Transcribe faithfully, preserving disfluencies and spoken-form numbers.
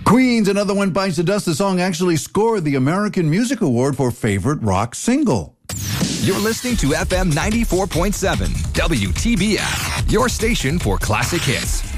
Queen's Another One Bites the Dust. The song actually scored the American Music Award for Favorite Rock Single. You're listening to F M ninety-four point seven, W T B F, your station for classic hits.